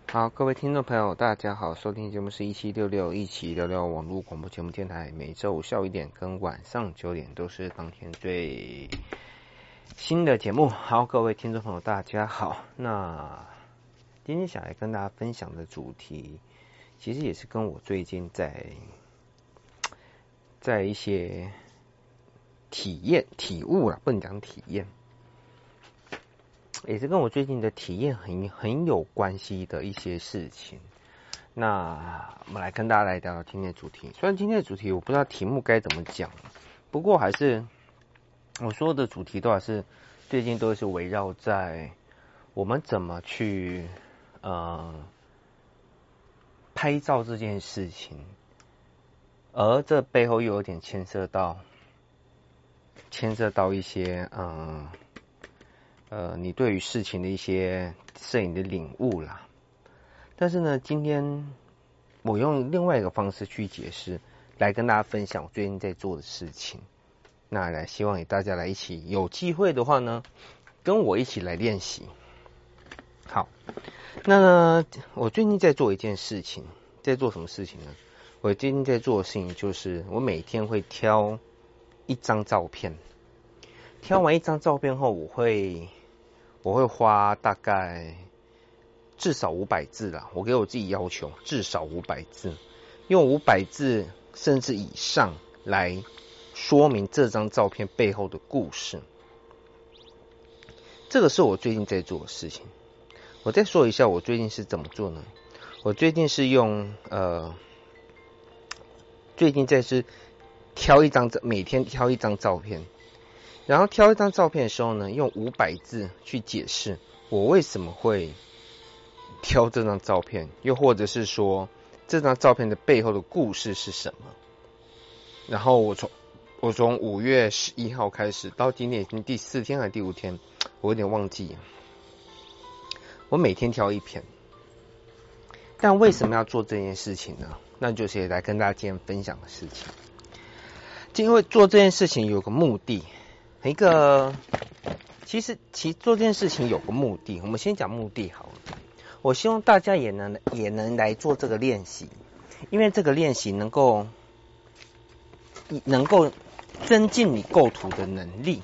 好，各位听众朋友，大家好，收听节目是1766一起聊聊网络广播节目电台，每周五下午1点跟晚上9点都是当天最新的节目。好，各位听众朋友，大家好。那今天想来跟大家分享的主题，其实也是跟我最近在一些体悟啦，不能讲体验。也是跟我最近的体验很有关系的一些事情。那我们来跟大家来聊聊今天的主题。虽然今天的主题我不知道题目该怎么讲，不过还是我说的主题都还是最近都是围绕在我们怎么去拍照这件事情，而这背后又有点牵涉到一些你对于事情的一些摄影的领悟啦。但是呢，今天我用另外一个方式去解释，来跟大家分享我最近在做的事情。那来希望大家来一起有机会的话呢，跟我一起来练习。好，那呢，我最近在做一件事情，在做什么事情呢？我最近在做的事情就是我每天会挑一张照片，挑完一张照片后，我会花大概至少500字啦，我给我自己要求至少500字，用500字甚至以上来说明这张照片背后的故事。这个是我最近在做的事情。我再说一下我最近是怎么做呢？我最近是用最近是每天挑一张照片，然后挑一张照片的时候呢，用500字去解释我为什么会挑这张照片，又或者是说这张照片的背后的故事是什么。然后我从5月11号开始到今天已经第4天还是第5天，我有点忘记了。我每天挑一篇。但为什么要做这件事情呢？那就是也来跟大家今天分享的事情。因为做这件事情有个目的，其实做这件事情有个目的，我们先讲目的好了。我希望大家也能来做这个练习，因为这个练习能够增进你构图的能力。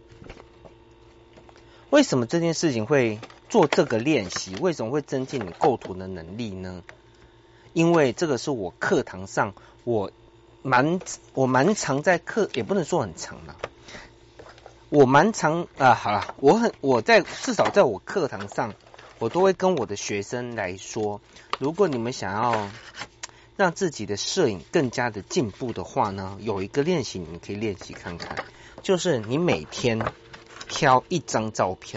为什么这件事情会做这个练习？为什么会增进你构图的能力呢？因为这个是我课堂上我蛮常在课，也不能说很长啦。我蛮常好啦，至少在我课堂上，我都会跟我的学生来说，如果你们想要让自己的摄影更加的进步的话呢，有一个练习你们可以练习看看，就是你每天挑一张照片，